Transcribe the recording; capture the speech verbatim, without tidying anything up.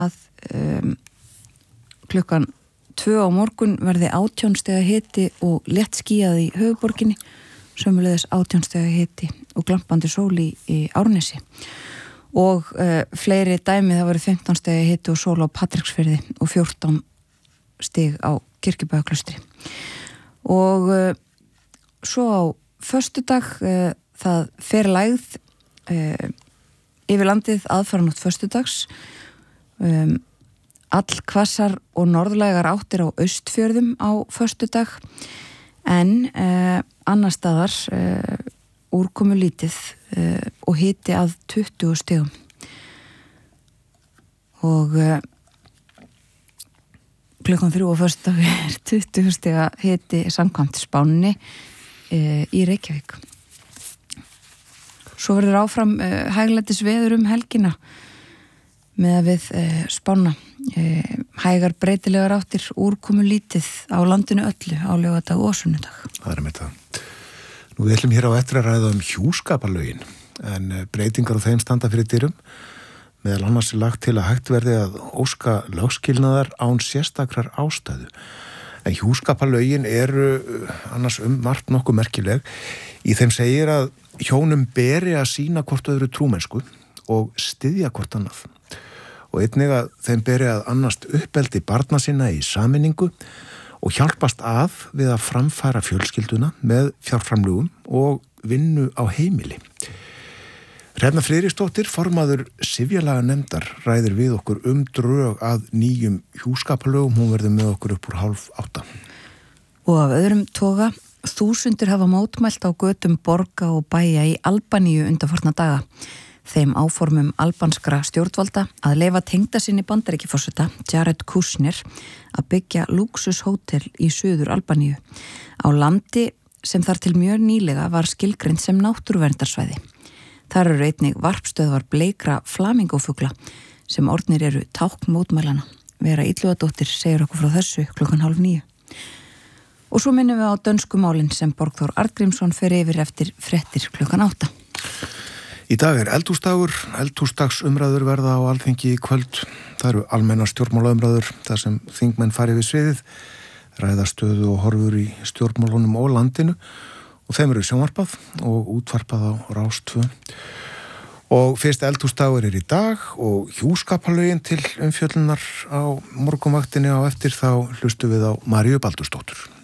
að um, klukkan tvö á morgun verði átján stiga hiti og létt skýjað í höfuborginni, sömuleiðis átján stiga hiti og glampandi sól í, í Árnesi. Og uh, fleiri dæmi, það verið fimmtán stiga hiti og sól á Patreksfirði og fjórtán stig á Kirkjubæjarklaustri. Og uh, svo á föstudag, uh, það fer lægð uh, yfir landið aðfaranótt föstudags, um, all hvassar og norðlægar áttir á Austfjörðum á föstudag, en uh, annar staðar uh, úrkomu lítið uh, og hiti að tuttugu stigum. Og uh, klukkan þrjú á föstudag er tuttugu stiga hiti samkvæmt spánni uh, í Reykjavík. Svo verður áfram uh, hæglætis veður um helgina með að við uh, spána. Uh, hægar breytilegar áttir, úrkomu lítið á landinu öllu á laugardag og sunnudag. Það er með það. Nú við ætlum hér á eftir að ræða um hjúskaparlögin, en breytingar á þeim standa fyrir dyrum. Meðal annars er lagt til að hægt verði að óska lögskilnaðar án sérstakrar ástæðu. En hjúskaparlögin eru annars um margt nokkuð merkileg. Í þeim segir að hjónum beri að sýna hvort öðru trúmennsku og styðja hvort annað. Og einnig að þeim beri að annast uppeldi barna sinna í sameiningu og hjálpast að við að framfæra fjölskylduna með fjárframlögum og vinnu á heimili. Hrefna Friðriksdóttir, formaður sifjalaga nefndar, ræðir við okkur um drög að nýjum hjúskaparlögum. Hún verður með okkur upp úr hálf átta. Og af öðrum toga, þúsundir hafa mótmælt á götum borga og bæja í Albaníu undanfarna daga. Þeim áformum albanskra stjórnvalda að leyfa tengdasinni Bandaríkjaforseta, Jared Kushner, að byggja lúxushótel í suður Albaníu á landi sem þar til mjög nýlega var skilgreind sem náttúruverndarsvæði. Þar eru einnig varpstöðvar bleikra flamingófugla sem orðnir eru tákn mótmælana. Vera Illugadóttir segir okkur frá þessu klukkan hálf níu. Og svo minnum við á dönsku málin sem Borgþór Arngrímsson fer yfir eftir fréttir klukkan átta. Í dag er eldhúsdagur, eldhúsdagsumræður verða á Alþingi í kvöld. Það eru almennar stjórnmálaumræður, þar sem þingmenn fari við sviðið, ræða stöðu og horfur í stjórnmálunum og landinu, og þeim eru sjónvarpað og útvarpað á Rás tvö. Og fyrst eldhúsdagur er í dag og hjúskaparlögin til umfjöllunar á morgunvaktinni á eftir, þá hlustum við á Maríu Baldursdóttur.